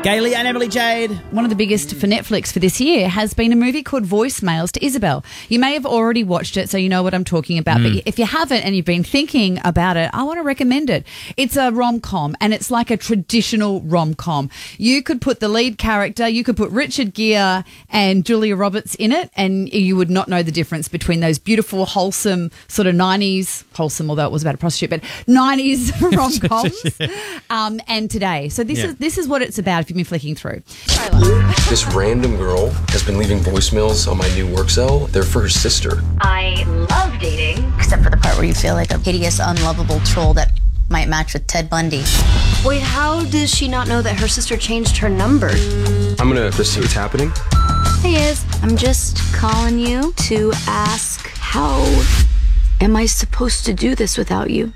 Gailey and Emily Jade. One of the biggest for Netflix for this year has been a movie called Voicemails to Isabel. You may have already watched it, so you know what I'm talking about. But if you haven't and you've been thinking about it, I want to recommend it. It's a rom-com, and it's like a traditional rom-com. You could put the lead character, you could put Richard Gere and Julia Roberts in it, and you would not know the difference between those beautiful, wholesome, sort of 90s, wholesome, although it was about a prostitute, but 90s rom-coms and today. So this is what it's about if you've been flicking through. This random girl has been leaving voicemails on my new work cell. They're for her sister. I love dating. Except for the part where you feel like a hideous, unlovable troll that might match with Ted Bundy. Wait, how does she not know that her sister changed her number? I'm gonna just see what's happening. Hey, Iz. I'm just calling you to ask, how am I supposed to do this without you?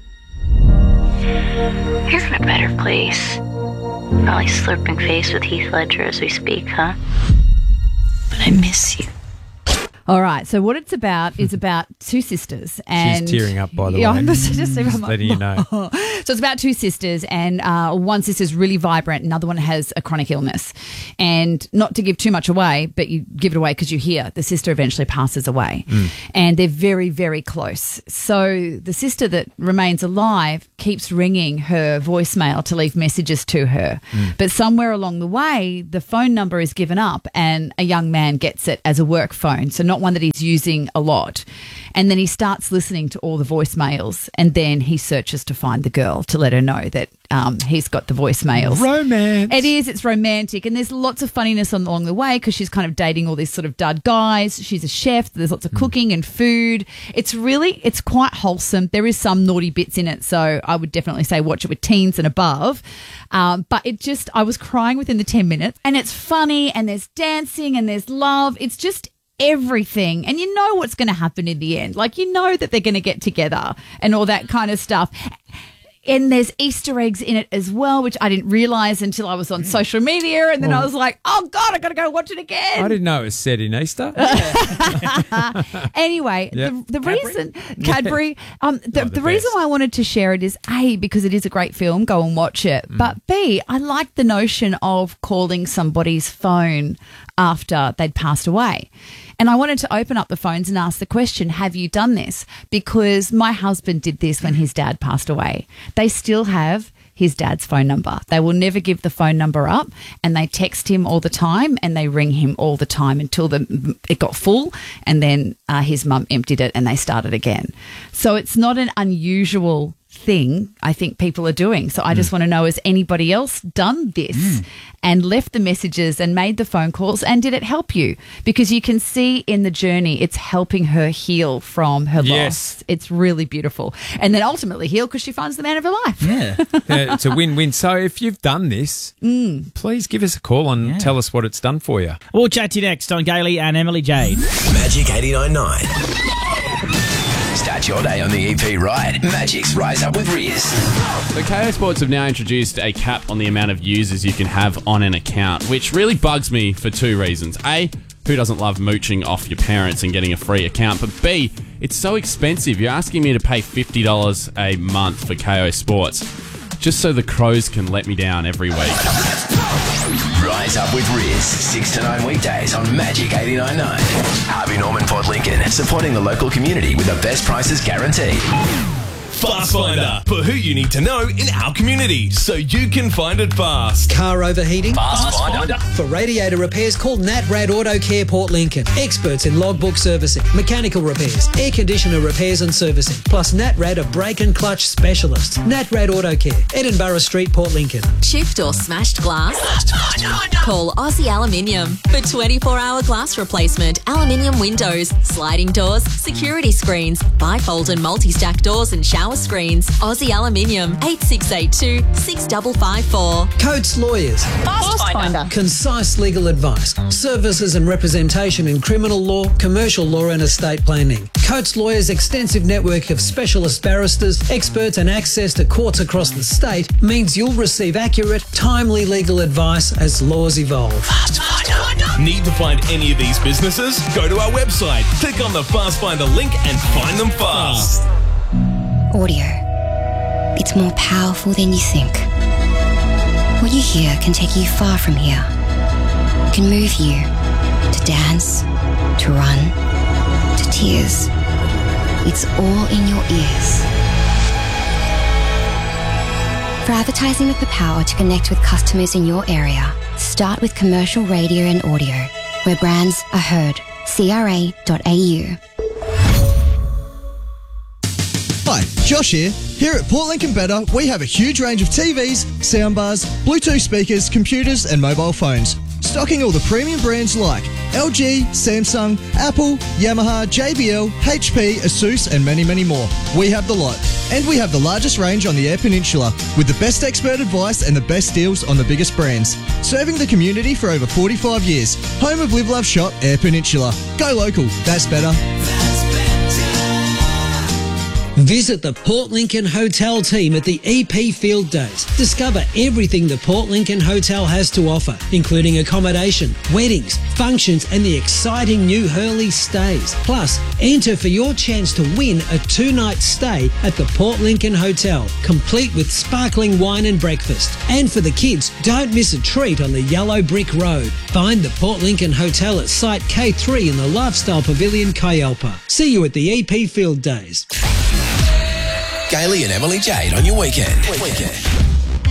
You're in a better place. Probably slurping face with Heath Ledger as we speak, huh? But I miss you. All right, so what it's about is about two sisters. And she's tearing up, by the way. I'm just letting you know. So it's about two sisters, and one sister's really vibrant, another one has a chronic illness. And not to give too much away, but you give it away because you hear the sister eventually passes away. And they're very, very close. So the sister that remains alive keeps ringing her voicemail to leave messages to her. But somewhere along the way, the phone number is given up and a young man gets it as a work phone, so not one that he's using a lot. And then he starts listening to all the voicemails, and then he searches to find the girl to let her know that he's got the voicemails. Romance. It is. It's romantic. And there's lots of funniness along the way because she's kind of dating all these sort of dud guys. She's a chef. There's lots of cooking and food. It's quite wholesome. There is some naughty bits in it, so I would definitely say watch it with teens and above. But I was crying within the 10 minutes. And it's funny, and there's dancing, and there's love. It's just everything, and you know what's going to happen in the end. Like, you know that they're going to get together and all that kind of stuff. And there's Easter eggs in it as well, which I didn't realise until I was on social media, and then I was like, oh God, I got to go watch it again. I didn't know it was set in Easter. Anyway, the reason Cadbury, the reason why I wanted to share it is A, because it is a great film, go and watch it. But B, I like the notion of calling somebody's phone after they'd passed away. And I wanted to open up the phones and ask the question, have you done this? Because my husband did this when his dad passed away. They still have his dad's phone number. They will never give the phone number up, and they text him all the time and they ring him all the time until it got full, and then his mum emptied it and they started again. So it's not an unusual thing I think people are doing. So I just want to know, has anybody else done this and left the messages and made the phone calls, and did it help you? Because you can see in the journey it's helping her heal from her loss. It's really beautiful. And then ultimately heal because she finds the man of her life. Yeah. It's a win-win. So if you've done this, please give us a call and tell us what it's done for you. We'll chat to you next on Gailey and Emily Jade. Magic 89.9. Start your day on the EP right. Magic's Rise Up with Riz. So KO Sports have now introduced a cap on the amount of users you can have on an account, which really bugs me for two reasons. A, who doesn't love mooching off your parents and getting a free account? But B, it's so expensive. You're asking me to pay $50 a month for KO Sports just so the Crows can let me down every week. Rise Up with Riz, 6 to 9 weekdays on Magic 89.9. Harvey Norman Port Lincoln, supporting the local community with the best prices guaranteed. Fast Finder, for who you need to know in our community, so you can find it fast. Car overheating? Fast Finder. For radiator repairs, call NatRad Auto Care Port Lincoln. Experts in logbook servicing, mechanical repairs, air conditioner repairs and servicing. Plus NatRad are brake and clutch specialists. NatRad Auto Care, Edinburgh Street, Port Lincoln. Chipped or smashed glass? Call Aussie Aluminium for 24-hour glass replacement, aluminium windows, sliding doors, security screens, bifold and multi-stack doors and shower screens. Aussie Aluminium, 8682 6554. Coates Lawyers. Fast Finder. Concise legal advice, services and representation in criminal law, commercial law and estate planning. Coates Lawyers' extensive network of specialist barristers, experts and access to courts across the state means you'll receive accurate, timely legal advice as laws evolve. Fast Finder. Need to find any of these businesses? Go to our website, click on the Fast Finder link and find them fast. Audio. It's more powerful than you think. What you hear can take you far from here. It can move you to dance, to run, to tears. It's all in your ears. For advertising with the power to connect with customers in your area, start with commercial radio and audio, where brands are heard. CRA.au. Hi, Josh here. Here at Port Lincoln Better, we have a huge range of TVs, soundbars, Bluetooth speakers, computers and mobile phones. Stocking all the premium brands like LG, Samsung, Apple, Yamaha, JBL, HP, Asus and many, many more. We have the lot. And we have the largest range on the Eyre Peninsula with the best expert advice and the best deals on the biggest brands. Serving the community for over 45 years. Home of Live Love Shop, Eyre Peninsula. Go local. That's better. Visit the Port Lincoln Hotel team at the EP Field Days. Discover everything the Port Lincoln Hotel has to offer, including accommodation, weddings, functions and the exciting new Hurley stays. Plus, enter for your chance to win a 2-night stay at the Port Lincoln Hotel, complete with sparkling wine and breakfast. And for the kids, don't miss a treat on the Yellow Brick Road. Find the Port Lincoln Hotel at Site K3 in the Lifestyle Pavilion, Kayalpa. See you at the EP Field Days. Gailey and Emily Jade on your weekend.